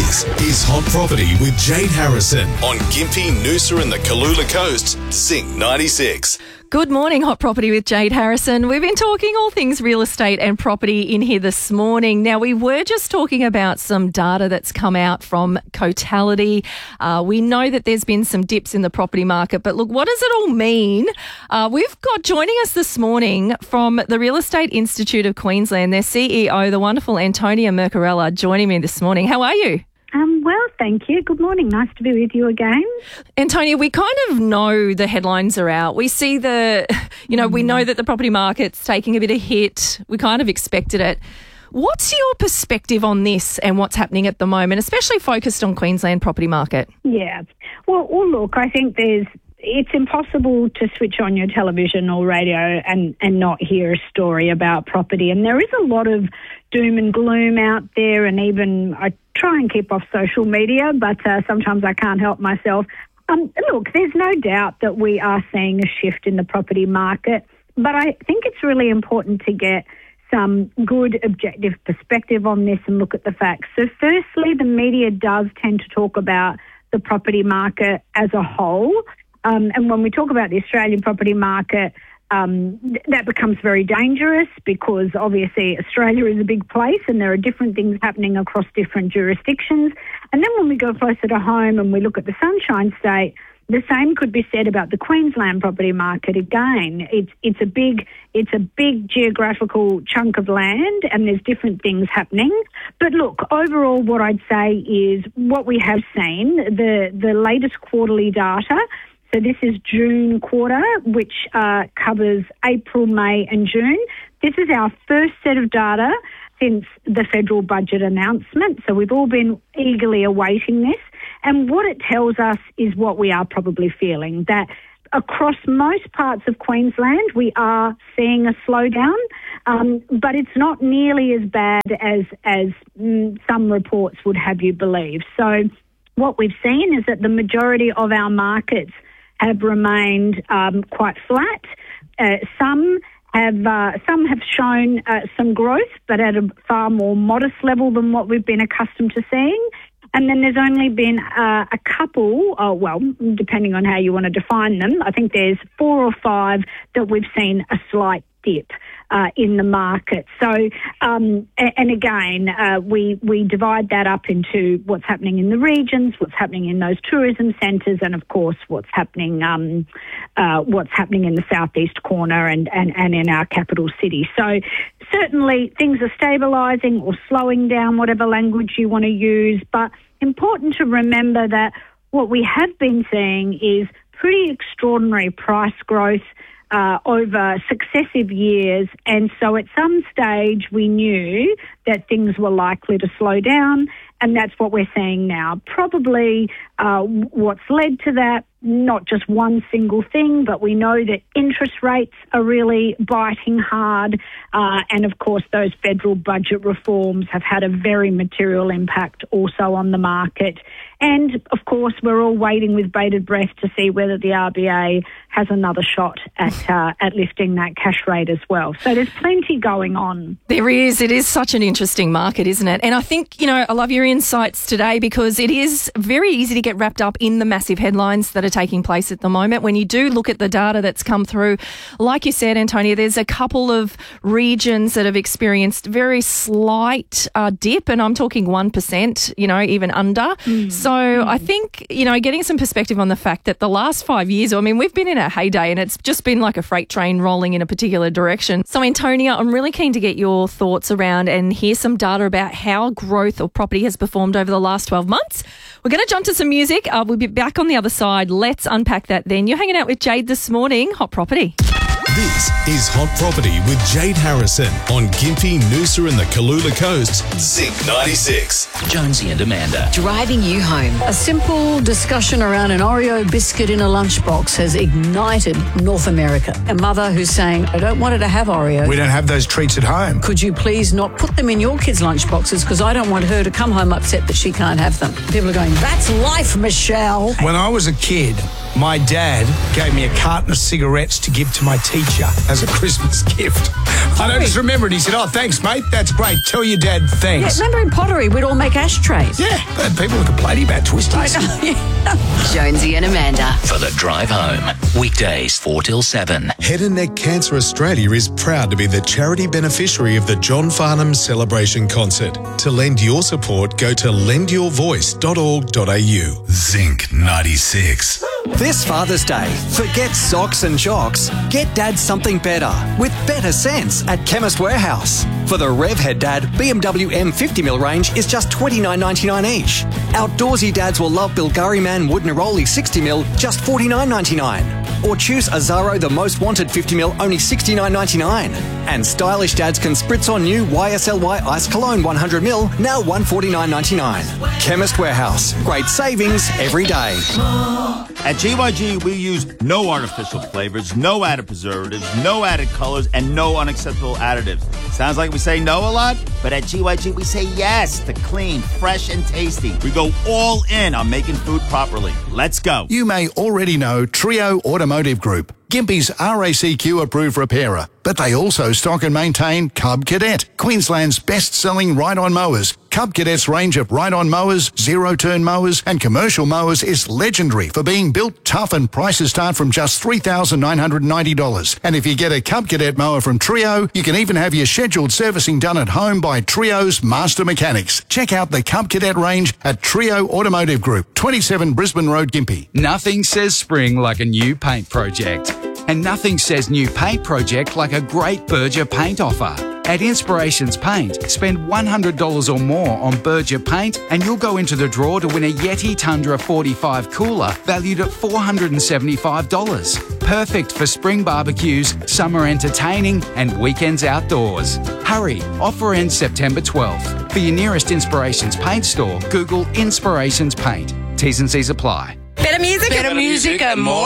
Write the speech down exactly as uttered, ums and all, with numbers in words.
This is Hot Property with Jade Harrison on Gympie, Noosa and the Kalula Coast, Sync ninety-six. Good morning, Hot Property with Jade Harrison. We've been talking all things real estate and property in here this morning. Now, we were just talking about some data that's come out from Cotality. Uh, we know that there's been some dips in the property market, but look, what does it all mean? Uh, we've got joining us this morning from the Real Estate Institute of Queensland, their C E O, the wonderful Antonia Mercarella, joining me this morning. How are you? Um, well, thank you. Good morning. Nice to be with you again. Antonia, we kind of know the headlines are out. We see the, you know, mm. we know that the property market's taking a bit of hit. We kind of expected it. What's your perspective on this and what's happening at the moment, especially focused on Queensland property market? Yeah. Well, well look, I think there's, it's impossible to switch on your television or radio and, and not hear a story about property. And there is a lot of doom and gloom out there, and even I try and keep off social media, but uh, sometimes I can't help myself. Um, look, there's no doubt that we are seeing a shift in the property market, but I think it's really important to get some good objective perspective on this and look at the facts. So firstly, the media does tend to talk about the property market as a whole. Um, and when we talk about the Australian property market, um, th- that becomes very dangerous because obviously Australia is a big place and there are different things happening across different jurisdictions. And then when we go closer to home and we look at the Sunshine State, the same could be said about the Queensland property market. Again, it's it's a big it's a big geographical chunk of land, and there's different things happening. But look, overall, what I'd say is what we have seen, the the latest quarterly data. So this is June quarter, which uh, covers April, May and June. This is our first set of data since the federal budget announcement. So we've all been eagerly awaiting this. And what it tells us is what we are probably feeling, that across most parts of Queensland, we are seeing a slowdown, um, but it's not nearly as bad as, as mm, some reports would have you believe. So what we've seen is that the majority of our markets have remained um, quite flat. Uh, some have uh, some have shown uh, some growth, but at a far more modest level than what we've been accustomed to seeing. And then there's only been uh, a couple, uh, well, depending on how you want to define them, I think there's four or five that we've seen a slight dip uh, in the market. So, um, and again, uh, we we divide that up into what's happening in the regions, what's happening in those tourism centres, and of course what's happening um, uh, what's happening in the southeast corner and, and, and in our capital city. So certainly things are stabilising or slowing down, whatever language you want to use, but important to remember that what we have been seeing is pretty extraordinary price growth Uh, over successive years, and so at some stage we knew that things were likely to slow down, and that's what we're seeing now. Probably uh, what's led to that, not just one single thing, but we know that interest rates are really biting hard, uh, and of course those federal budget reforms have had a very material impact also on the market. And of course we're all waiting with bated breath to see whether the R B A has another shot at uh, at lifting that cash rate as well. So there's plenty going on. There is. It is such an interesting market, isn't it? And I think, you know, I love your insights today because it is very easy to get wrapped up in the massive headlines that are taking place at the moment. When you do look at the data that's come through, like you said, Antonia, there's a couple of regions that have experienced very slight uh, dip, and I'm talking one percent, you know, even under. Mm. So mm. I think, you know, getting some perspective on the fact that the last five years, I mean, we've been in a heyday and it's just been like a freight train rolling in a particular direction. So, Antonia, I'm really keen to get your thoughts around and hear some data about how growth or property has performed over the last twelve months. We're going to jump to some music. Uh, we'll be back on the other side. Let's unpack that then. You're hanging out with Jade this morning. Hot Property. This is Hot Property with Jade Harrison on Gympie, Noosa and the Kalula Coast, Sync ninety-six. Jonesy and Amanda. Driving you home. A simple discussion around an Oreo biscuit in a lunchbox has ignited North America. A mother who's saying, I don't want her to have Oreo. We don't have those treats at home. Could you please not put them in your kids' lunchboxes because I don't want her to come home upset that she can't have them. People are going, that's life, Michelle. When I was a kid, My dad gave me a carton of cigarettes to give to my teacher as a Christmas gift. I don't just remember it. He said, oh, thanks, mate. That's great. Tell your dad Yeah, thanks. remember in pottery, we'd all make ashtrays. Yeah, but people were complaining about twisties. Jonesy and Amanda. For the drive home. Weekdays four till seven. Head and Neck Cancer Australia is proud to be the charity beneficiary of the John Farnham Celebration Concert. To lend your support, go to lend your voice dot org dot a u. Zinc ninety-six. This Father's Day, forget socks and jocks. Get Dad something better with better sense at Chemist Warehouse. For the Rev Head Dad, B M W M fifty mil range is just twenty-nine ninety-nine each. Outdoorsy dads will love Bulgari Man Wood Neroli sixty mil, just forty-nine ninety-nine. Or choose Azaro The Most Wanted fifty mil, only sixty-nine ninety-nine. And stylish dads can spritz on new Y S L Y Ice Cologne one hundred mil, now one forty-nine ninety-nine. Chemist Warehouse, great savings every day. At G Y G, we use no artificial flavors, no added preservatives, no added colors, and no unacceptable additives. Sounds like we say no a lot, but at G Y G, we say yes to clean, fresh, and tasty. We go all in on making food properly. Let's go. You may already know Trio Automotive Group, Gympie's R A C Q approved repairer, but they also stock and maintain Cub Cadet, Queensland's best-selling ride-on mowers. Cub Cadet's range of ride-on mowers, zero-turn mowers and commercial mowers is legendary for being built tough, and prices start from just three thousand nine hundred ninety dollars. And if you get a Cub Cadet mower from Trio, you can even have your scheduled servicing done at home by Trio's master mechanics. Check out the Cub Cadet range at Trio Automotive Group, twenty-seven Brisbane Road, Gympie. Nothing says spring like a new paint project. And nothing says new paint project like a great Berger paint offer. At Inspirations Paint, spend one hundred dollars or more on Berger paint and you'll go into the draw to win a Yeti Tundra forty-five cooler valued at four hundred seventy-five dollars. Perfect for spring barbecues, summer entertaining and weekends outdoors. Hurry, offer ends September twelfth. For your nearest Inspirations Paint store, Google Inspirations Paint. T's and C's apply. Better music, Better music and more